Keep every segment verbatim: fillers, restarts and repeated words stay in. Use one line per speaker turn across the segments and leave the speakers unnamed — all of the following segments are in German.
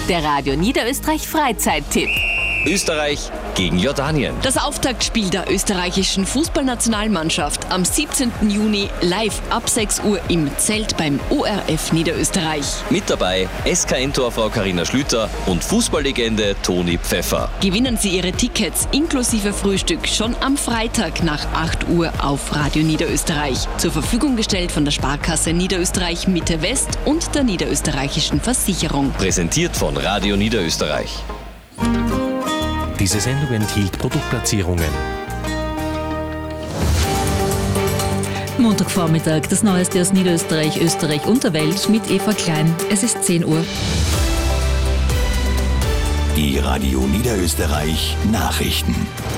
Der Radio Niederösterreich Freizeittipp.
Österreich gegen Jordanien.
Das Auftaktspiel der österreichischen Fußballnationalmannschaft am siebzehnten Juni live ab sechs Uhr im Zelt beim O R F Niederösterreich.
Mit dabei S K N-Torfrau Carina Schlüter und Fußballlegende Toni Pfeffer.
Gewinnen Sie Ihre Tickets inklusive Frühstück schon am Freitag nach acht Uhr auf Radio Niederösterreich. Zur Verfügung gestellt von der Sparkasse Niederösterreich Mitte West und der Niederösterreichischen Versicherung.
Präsentiert von Radio Niederösterreich.
Diese Sendung enthielt Produktplatzierungen.
Montagvormittag, das Neueste aus Niederösterreich, Österreich und der Welt mit Eva Klein. Es ist zehn Uhr.
Die Radio Niederösterreich Nachrichten.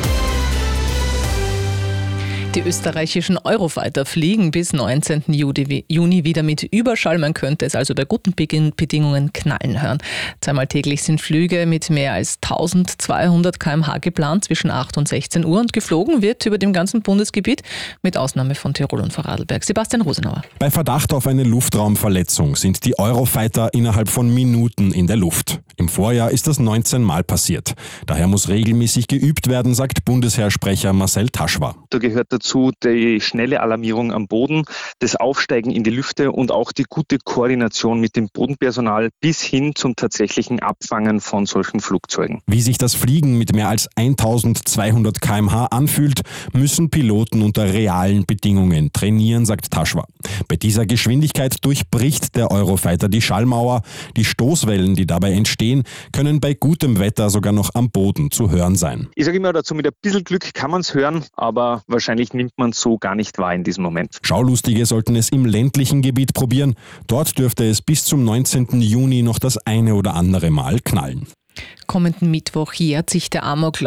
Die österreichischen Eurofighter fliegen bis neunzehnten Juni wieder mit Überschall. Man könnte es also bei guten Bedingungen knallen hören. Zweimal täglich sind Flüge mit mehr als eintausendzweihundert Kilometer pro Stunde geplant zwischen acht und sechzehn Uhr und geflogen wird über dem ganzen Bundesgebiet mit Ausnahme von Tirol und Vorarlberg. Sebastian Rosenauer.
Bei Verdacht auf eine Luftraumverletzung sind die Eurofighter innerhalb von Minuten in der Luft. Im Vorjahr ist das neunzehn Mal passiert. Daher muss regelmäßig geübt werden, sagt Bundesheersprecher Marcel Taschwa.
Da gehört dazu die schnelle Alarmierung am Boden, das Aufsteigen in die Lüfte und auch die gute Koordination mit dem Bodenpersonal bis hin zum tatsächlichen Abfangen von solchen Flugzeugen.
Wie sich das Fliegen mit mehr als eintausendzweihundert Kilometer pro Stunde anfühlt, müssen Piloten unter realen Bedingungen trainieren, sagt Taschwa. Bei dieser Geschwindigkeit durchbricht der Eurofighter die Schallmauer. Die Stoßwellen, die dabei entstehen, können bei gutem Wetter sogar noch am Boden zu hören sein.
Ich sage immer dazu, mit ein bisschen Glück kann man es hören, aber wahrscheinlich nimmt man es so gar nicht wahr in diesem Moment.
Schaulustige sollten es im ländlichen Gebiet probieren. Dort dürfte es bis zum neunzehnten Juni noch das eine oder andere Mal knallen.
Kommenden Mittwoch jährt sich der Amoklauf